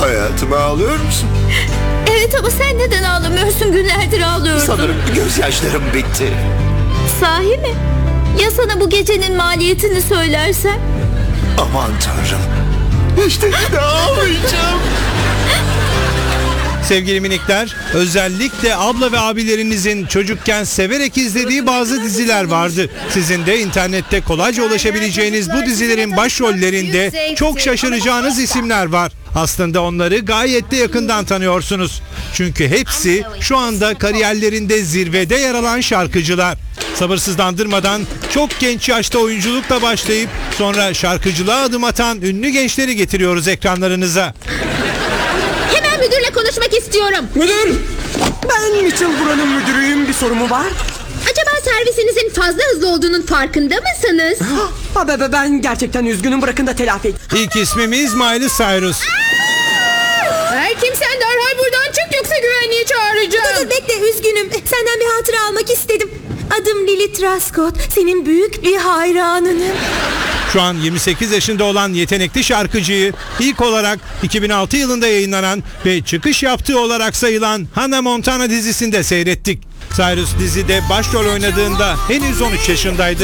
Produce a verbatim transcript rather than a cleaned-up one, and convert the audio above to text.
Hayatıma ağlıyor musun? Evet ama sen neden ağlamıyorsun? Günlerdir ağlıyordun. Sanırım gözyaşlarım bitti. Sahi mi? Ya sana bu gecenin maliyetini söylersem? Aman tanrım. İşte yine ağlayacağım. Sevgili minikler, özellikle abla ve abilerinizin çocukken severek izlediği bazı diziler vardı. Sizin de internette kolayca ulaşabileceğiniz bu dizilerin başrollerinde çok şaşıracağınız isimler var. Aslında onları gayet de yakından tanıyorsunuz. Çünkü hepsi şu anda kariyerlerinde zirvede yer alan şarkıcılar. Sabırsızlandırmadan çok genç yaşta oyunculukla başlayıp sonra şarkıcılığa adım atan ünlü gençleri getiriyoruz ekranlarınıza. Hemen müdürle konuşmak istiyorum. Müdür! Ben Mitchell buranın müdürüyüm, bir sorumu var. Acaba servisinizin fazla hızlı olduğunun farkında mısınız? Ha, be, be, ben gerçekten üzgünüm, bırakın da telafi et. İlk ismimiz Miley Cyrus. Her kimsen derhal buradan çık, yoksa güvenliği çağıracağım. Dur bekle, üzgünüm. Senden bir hatıra almak istedim. Adım Lily Truscott. Senin büyük bir hayranınım. Şu an yirmi sekiz yaşında olan yetenekli şarkıcıyı ilk olarak iki bin altı yılında yayınlanan ve çıkış yaptığı olarak sayılan Hannah Montana dizisinde seyrettik. Cyrus dizide başrol oynadığında henüz on üç yaşındaydı.